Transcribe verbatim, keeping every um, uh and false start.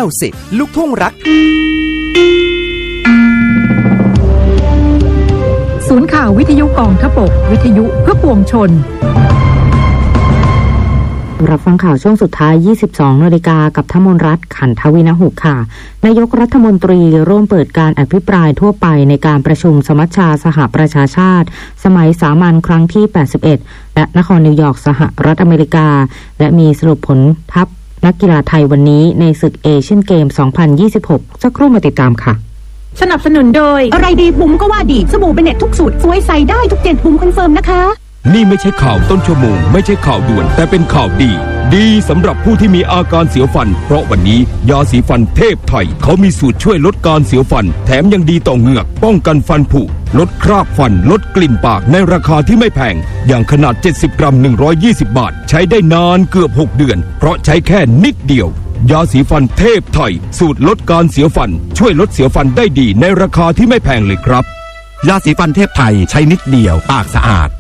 าสิบลูกทุ่งรักศูนย์ข่าววิทยุกองทพบกวิทยุเพื่อปวงชนรับฟังข่าวช่วงสุดท้าย ยี่สิบสอง นาฬิกากับธมนรัตน์ขันธวินหุกค่ะนายกรัฐมนตรีร่วมเปิดการอภิปรายทั่วไปในการประชุมสมัชชาสหประชาชาติสมัยสามัญครั้งที่ แปดสิบเอ็ด และนครนิวยอร์กสหรัฐอเมริกาและมีสรุปผลทัพนักกีฬาไทยวันนี้ในศึกเอเชียนเกม สองพันยี่สิบหก สักครู่มาติดตามค่ะสนับสนุนโดยอะไรดีบุ๋มก็ว่าดีสบู่เบเน็ตทุกสูตรสวยใสได้ทุกเจนบุ๋มคอนเฟิร์มนะคะนี่ไม่ใช่ข่าวต้นชั่วโมงไม่ใช่ข่าวด่วนแต่เป็นข่าวดีดีสำหรับผู้ที่มีอาการเสียวฟันเพราะวันนี้ยาสีฟันเทพไทยเขามีสูตรช่วยลดการเสียวฟันแถมยังดีต่อเหงือกป้องกันฟันผุลดคราบฟันลดกลิ่นปากในราคาที่ไม่แพงอย่างขนาดเจ็ดสิบกรัมหนึ่งร้อยยี่สิบบาทใช้ได้นานเกือบหกเดือนเพราะใช้แค่นิดเดียวยาสีฟันเทพไทยสูตรลดการเสียวฟันช่วยลดเสียวฟันได้ดีในราคาที่ไม่แพงเลยครับยาสีฟันเทพไทยใช้นิดเดียวปากสะอาด